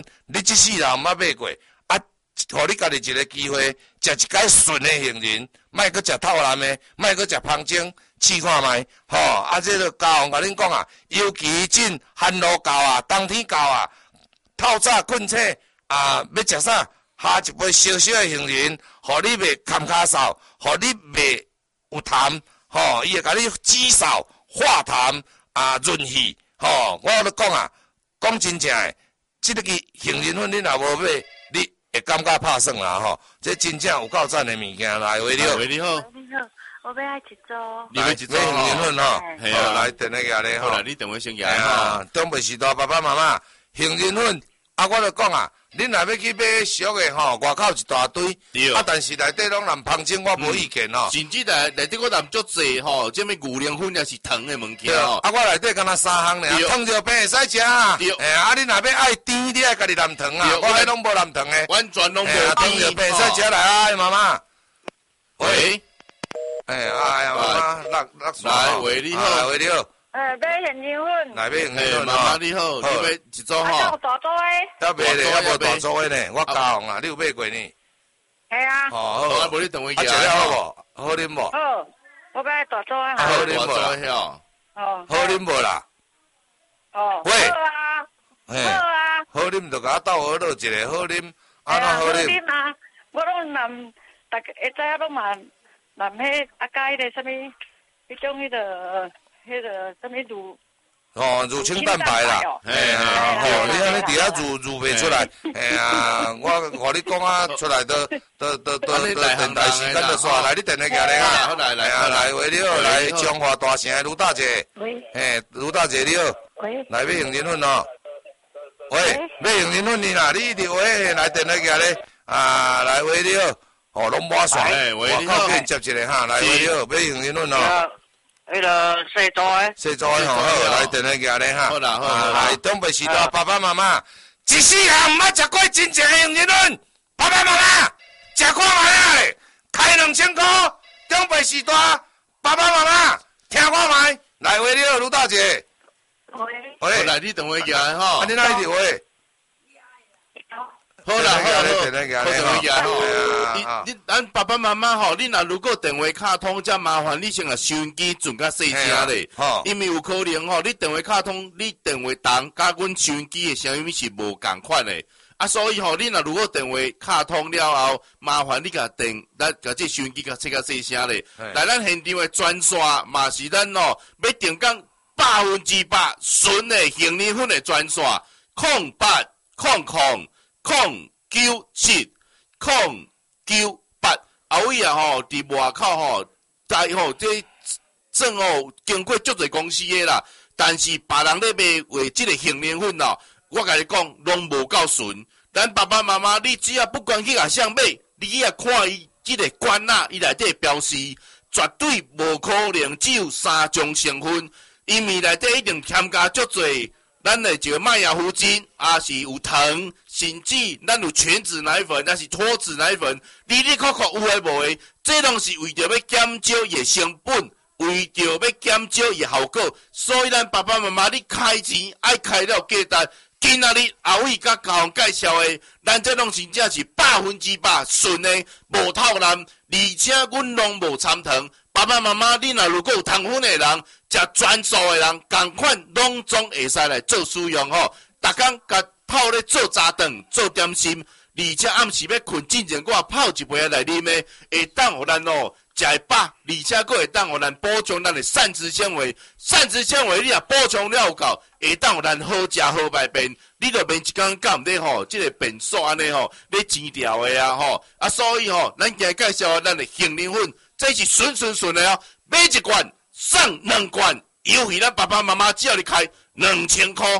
你这世人毋捌买过，啊，互你家己一个机会，食一解纯的杏仁，莫搁食透蓝的，莫搁食芳精，试看觅，吼，啊，这个教皇甲恁讲啊，尤其种寒露到啊，冬天到啊，透早困醒啊，要食啥？下一杯烧烧的杏仁，互你袂坎骹嗽，互你袂有痰，吼，伊会甲你止嗽、化痰啊，润气，吼，我咧讲啊，讲真正诶，即个杏仁粉恁若无买，你会感觉拍算啦，吼，这真正有够赞的物件，来，喂你好， 你好， 我要一组， 你要一组杏仁粉吼， 系啊， 来电话下咧吼， 好啦，你电话先下吼， 东北时代爸爸妈妈杏仁粉，啊，我就讲啊。恁若要去买俗的吼，外口一大堆，啊，但是内底拢蓝芳精，我无意见吼。 甚至内底我含足济吼，即物牛奶粉也是糖的物件吼。 啊，我内底敢若3项尔，糖尿病会使食啊。啊，你若要爱甜，你爱家己含糖啊。我迄拢无含糖的， 完全拢无糖尿病会使食来啊，妈妈。 喂， 哎呀，妈妈， 来，喂你好， 喂你好。 买杏仁粉。 来买杏仁粉妈妈你好，你要一组吼？ 啊，大组的。 要买咧，还无大组的呢，我教红啊，你有买过呢？ 系啊。 哦， 好，无你等我啊，食了好无？好啉无？ 好，我买大组的。 好啉无啦？ 哦。 好啉无啦？ 哦。 喂。 好啊。好啊。 好啉就甲我斗好落一个好啉，安怎好啉？ 好啉啊！我拢南，大家会知影拢嘛南迄啊加迄个啥物，迄种迄个。迄个什么乳乳清蛋白啦，嘿啊，吼，你安尼伫遐乳袂出来，嘿啊，我互你讲啊，出来都电台时间就煞来，你电话行咧啊，来，喂你好，来中华大城的卢大姐，嘿，卢大姐你好，来买杏仁粉哦，喂，买杏仁粉你啦，你伫喂来电话行咧，啊，来喂你好，哦，拢满线，我靠给接一个哈，来喂你好，买杏仁粉哦。 迄个细组的， 细组的吼，好，来电话寄咧哈。 好啦，好， 来东北时代爸爸妈妈，一世人毋捌食过真正的杏仁粉，爸爸妈妈食看卖啊！开2000块，东北时代爸爸妈妈听看卖，来喂你好，卢大姐。 喂，来你电话寄来吼。 啊，你哪里电话？ 好啦， 好， 咱爸爸妈妈吼，你若如果电话卡通，则麻烦你先甲收音机转较细声咧，因为有可能吼，你电话卡通，你电话筒甲阮收音机的声音是无共款的，啊，所以吼，你若如果电话卡通了后，麻烦你甲咱甲这收音机甲切较细声咧，来咱现场的专线嘛是咱哦，要定讲100%纯的杏仁粉的专线0800970998，后尾啊吼，伫外口吼，但吼这正哦经过足侪公司的啦，但是别人咧卖为即个杏仁粉咯，我甲你讲，拢无够纯。咱爸爸妈妈，你只要不管去甲谁买，你去啊看伊即个罐仔，伊内底标示，绝对无可能只有3种成分，因为内底一定添加足侪。咱的这个麦芽糊精，啊是有糖，甚至咱有全脂奶粉，还是脱脂奶粉，里里扣扣有诶无诶，这拢是为着要减少伊诶成本，为着要减少伊效果，所以咱爸爸妈妈你开钱爱开了价单，今仔日后尾甲教人介绍诶，咱这拢真正是100%纯诶，无透蓝，而且阮拢无掺糖。爸爸妈妈，你若如果有糖分的人，食专素的人，同款拢总会使来做使用吼。逐工甲泡咧做早顿、做点心，而且暗时要困之前，我泡一杯来啉的，会当互咱哦食会饱，而且佫会当互咱补充咱的膳食纤维。膳食纤维你若补充了有够，会当互咱好食好排便。你著免一工干毋咧吼，即个便所安尼吼，咧煎调的啊吼。啊，所以吼，咱今日介绍咱的杏仁粉。这是纯的哦，买一罐送2罐，优惠咱爸爸妈妈只要你开2000块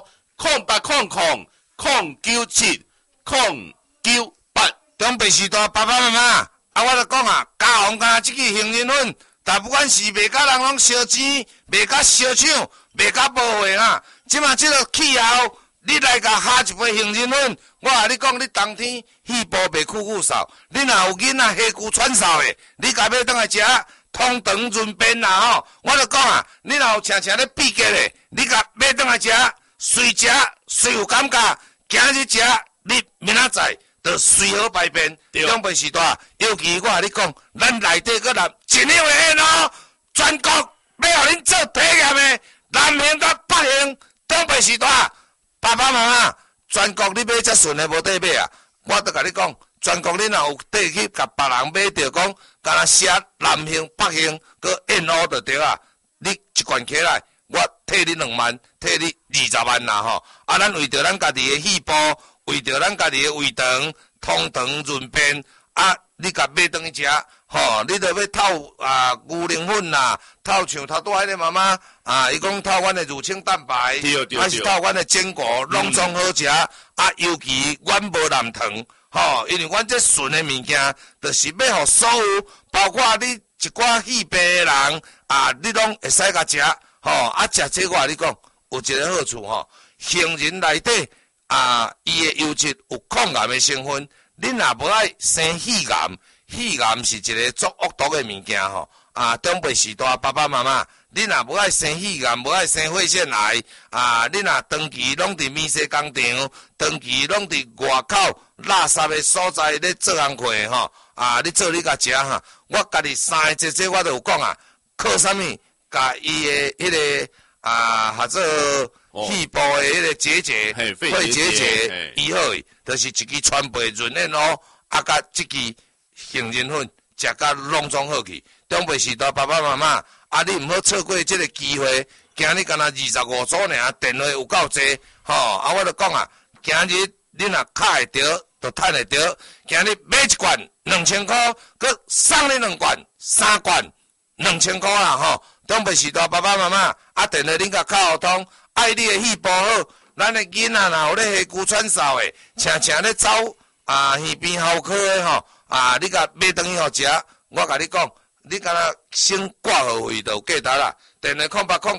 ，0800097098。 东北时代爸爸妈妈，啊，我著讲啊，家红甲即个杏仁粉，但不管是卖甲人拢烧钱，卖甲烧抢，卖甲无货啊，即马即个气候。你来甲下一杯杏仁粉，我甲你讲，你冬天肺部袂酷嗽，你若有囡仔下躯喘嗽的，你家要当来食通肠润便啦吼。我著讲啊，你若有常常咧闭结的，你甲要当来食，随有感觉，今日食仔载就随好排便。中北时代，尤其我甲你讲，咱内底个人一样的烟哦，全国要互恁做体验的南行甲北行，中北时代，爸爸妈妈，全国你买遮顺的无得买啊！我都甲你讲，全国你若有得去甲别人买着讲，敢若写南行北行，搁烟雾就对啊！你一罐起来，我退你2万，退你20万啦吼！啊，咱为着咱家己的细胞，为着咱家己的胃肠通肠润便，啊，你甲买转去食，吼，你着要透牛奶粉啦，透像头拄迄个妈妈伊讲透阮的乳清蛋白，还是透阮的坚果，拢总好食。尤其阮无含糖，因为阮这纯的物件，就是要互所有，包括你一寡细病的人，你拢会使甲食，食这我甲你讲，有一个好处杏仁内底伊的油脂有抗癌的成分，恁若无爱生肺癌，肺癌是一个足恶毒的物件中辈时代爸爸妈妈，你若无爱生肺癌，无爱生肺腺癌，你若长期拢伫面试工场，长期拢伫外口垃圾的所在咧做工课你做你甲食我家己3个姐我都有讲靠啥物？甲伊的迄个或者肺部的迄个结节、肺结节医好去，就是一支川贝润烟咯，甲这支杏仁粉食甲拢总好去。中辈时代爸爸妈妈，你毋好错过这个机会。今日敢若25组尔，电话有够济，我就讲今日你若卡会着，就趁会着。今日买一罐2000块，佮送你2罐，3罐2000块啦，中辈时代爸爸妈妈，电话恁甲敲互通，爱你的细胞好，咱的囡仔若有咧下骨喘嗽的，请咧走耳鼻喉科的你甲买转去互食，我甲你讲。你敢若先挂号费就有价值啦，电话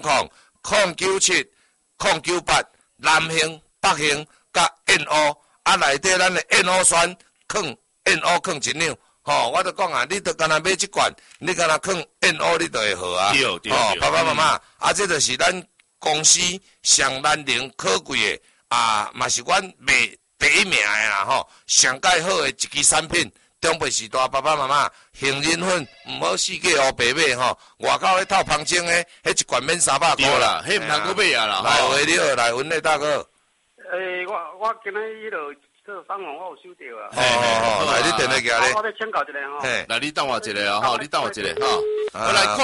0800-097-098，南行、北行甲燕乌，内底咱的燕乌酸放燕乌放一两，我就讲你就敢若买一罐，你敢若放燕乌你就会好对， 爸爸妈妈，这就是咱公司上难能可贵的嘛是阮卖第1名的啦上介好的一支产品。中辈时代爸爸妈妈，杏仁粉毋好四界乌白买外口迄套芳精的，迄一罐免300块。 对啦，迄毋通搁买啦。 来回了，来阮咧大哥。 我今日迄落做访问，我有收到来你电话寄咧。 我咧请教一下来你等我一下你等我一下我来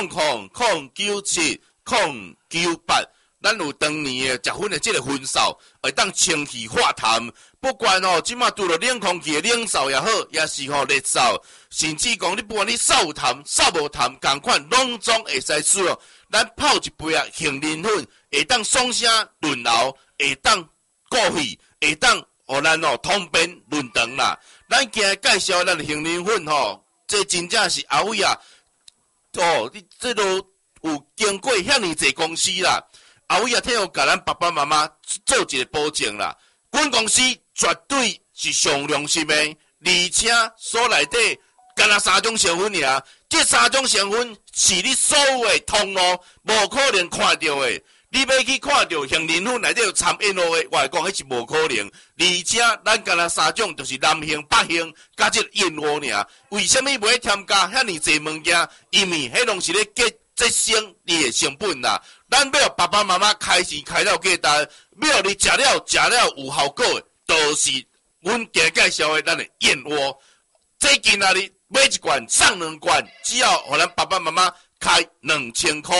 0800-097-098，咱有当年的食粉的这个分数，会当清气化痰。不管即马拄着冷空气的冷扫也好，也是热扫，甚至讲你不管你扫有痰、扫无痰，同款拢总会使使用。咱泡一杯杏仁粉，会当爽声润喉，会当过肺，会当互咱通便润肠啦。咱今日介绍咱的杏仁粉这真正是后尾你这都有经过遐尼济公司啦，后尾替我甲咱爸爸妈妈做一个保证啦。阮公司绝对是上良心的，而且所内底干那3种成分尔，这3种成分是你所有的通路无可能看到的。你要去看到杏仁粉内底有掺烟雾的，我来讲迄是无可能。而且咱干那3种就是南杏、北杏加这烟雾尔。为什么袂添加遐尼济物件？因为迄拢是咧节省你的成本啦。咱要爸爸妈妈开始开了价值，要你食了有效果的，就是阮今日介绍的咱的燕窝。这今仔日买一罐送2罐，只要互咱爸爸妈妈开2000块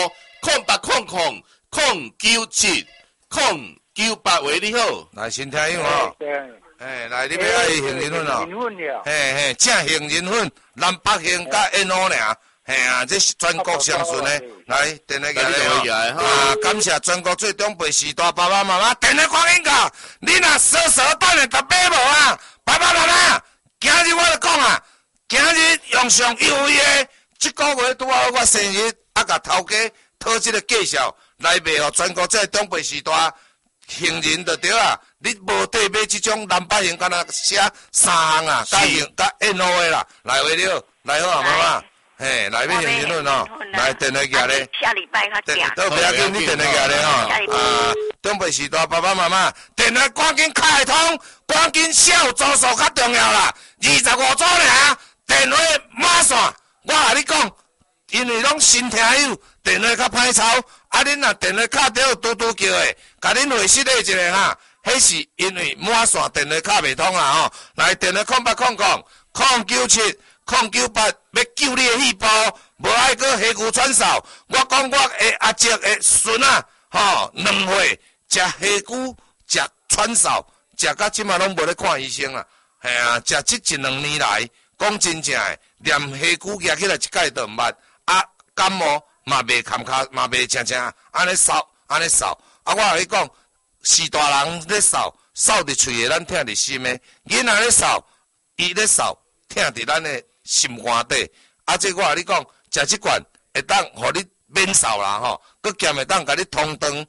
，0800-097-098为你好。 来先听用来你要爱杏仁粉正杏仁粉，南北杏甲燕乌尔。这是全国上顺的，来电话寄来感谢全国最中辈时代爸爸妈妈电话赶紧到，你若少等下就买无爸爸妈妈，今日我就讲今日用上优惠的，这个月拄好我生日，甲头家讨这个介绍来卖互全国这中辈时代杏仁就对你无得买这种南北杏，敢若写3项加燕乌的啦，来回了，来好妈妈。 嘿，来要杏仁粉哦，来电话寄咧。 下礼拜较订。 都不要紧，你电话寄咧吼。中北时代爸爸妈妈，电话赶紧开通，赶紧小组数较重要啦。25组尔，电话马上，我甲你讲，因为拢新听友，电话较歹抄，啊，恁若电话卡着嘟嘟叫的，甲恁会失礼一下哈。迄是因为满线电话卡袂通啦吼。来电话0800097098，要救你的细胞，无爱搁下牛喘嗽。我讲我的阿叔的孙啊，吼，2岁食下牛食喘嗽，食到即马拢无咧看医生啦。系啊，食即1-2年来，讲真正的，连下牛举起来一摆都毋捌，啊，感冒嘛袂坎卡，嘛袂青青，安尼扫，安尼扫。啊，我甲你讲，是大人咧扫，扫伫喙的，咱听伫心的；囡仔咧扫，伊咧扫，听伫咱的心肝底。啊，这我甲你讲，食即罐会当互你免扫啦吼，佮兼会当甲你通肠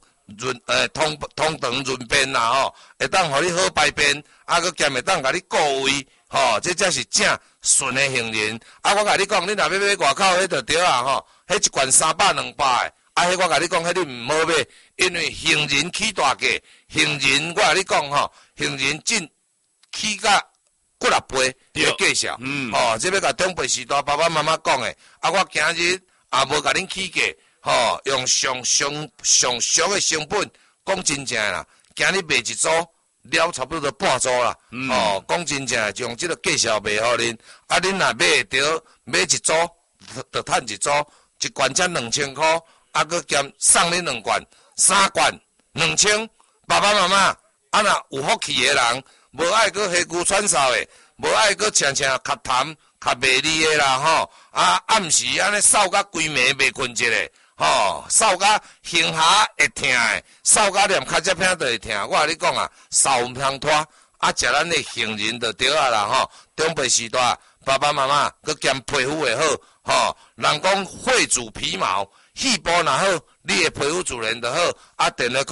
润便啦吼，会当互你好排便，啊，佮兼会当甲你固胃，吼，这才是正纯的杏仁。啊，我甲你讲，你若要买外口迄就对啊吼，迄一罐300、200的，啊，迄我甲你讲，迄你毋好买，因为杏仁起大价，杏仁我甲你讲吼，杏仁真起甲几6倍的价钱，哦，这要甲中北时代爸爸妈妈讲的，啊，我今日也无甲恁起价，吼，用上俗的成本，讲真正啦，今日卖一组了差不多半组啦，哦，讲真正就用这个价钱卖互恁，啊，恁若买着买一组，就趁一组，一罐才2000块，啊，佮兼送恁2罐，3罐2000，爸爸妈妈，啊，若有福气的人。无爱搁下牛喘嗽的，无爱搁常常较痰、较袂利的啦吼。啊，暗时安尼扫甲规暝袂困一个，吼，扫甲胸下会痛的，扫甲连脚趾片都会痛。我甲你讲啊，扫毋通拖，啊，食咱的杏仁就对啊啦吼。中北时代爸爸妈妈搁兼皮肤会好，吼，人讲血主皮毛，细胞若好，你的皮肤自然就好。啊，电话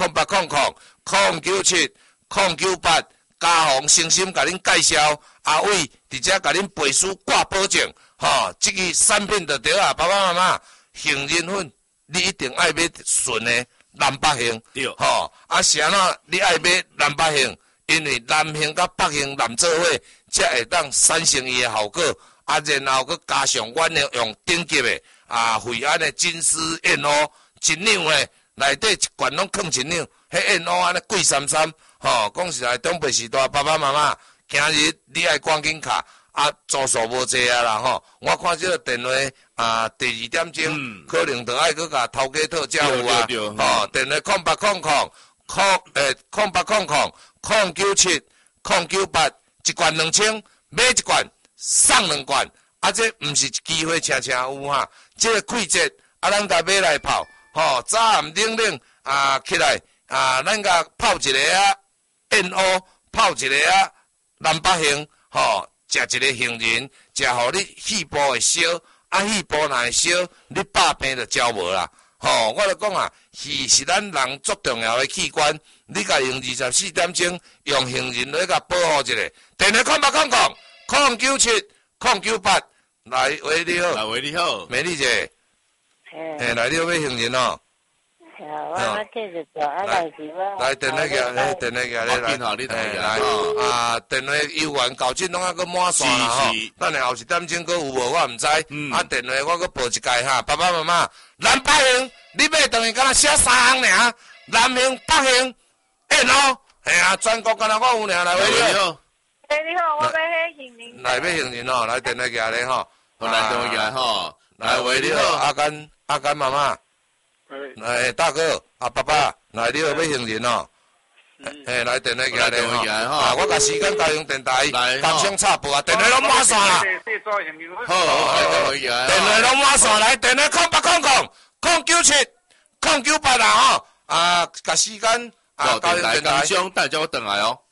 0800097098。嘉宏诚心甲恁介绍，阿伟直接甲恁背书挂保证，吼，这个产品就对啊，爸爸妈妈，杏仁粉你一定爱买纯的南北杏， 对， 吼，啊是安怎你爱买南北杏，因为南杏甲北杏南做伙，才会当产生伊的效果，啊然后佮加上阮的用顶级的啊惠安的金丝燕鸥一两的，内底一罐拢放一两，迄燕鸥安尼贵33。吼，讲实在，中北时代爸爸妈妈，今日你爱赶紧卡，啊，组数无济啊啦吼。我看这个电话啊，第2点钟，可能就爱去甲头家讨价有啊。吼，电话080009709798，一罐2000，买一罐送2罐，啊，这毋是机会，常常有哈。这个季节，啊，咱甲买来泡，吼，早暗冷啊起来啊，咱甲泡一个啊。燕鸥泡一个啊，南北杏，吼，食一个杏仁，食互你细胞会烧，啊，细胞若会烧，你百病就招无啦。吼，我就讲啊，肺是咱人足重要的器官，你甲用24点钟用杏仁来甲保护一下。电话0800097098，来喂你好， 来喂你好， 美丽姐，来你要买杏仁哦。 我继续做，啊，但是我来电话个，电话个，来啊！电话邮员到阵拢还阁满线啦吼，等下后一点钟阁有无我毋知。啊，电话我阁报一届哈，爸爸妈妈，南北杏你买等于敢若写3行尔，南杏、北杏、燕鸥，系啊，全国敢若我有尔，来喂你好。 你好，我要迄杏仁。 来买杏仁哦，来电话个咧吼， 来电话个吼， 来喂你好，阿甘妈妈。哎，大哥，啊，爸爸，来，你要买杏仁哦。来电话寄咧吼，我甲时间交用电台，放声插播啊，电话拢满线啦。 好， 电话拢满线来，电话0800097098啦吼，啊，甲时间啊交用电台。 大家我等来哦。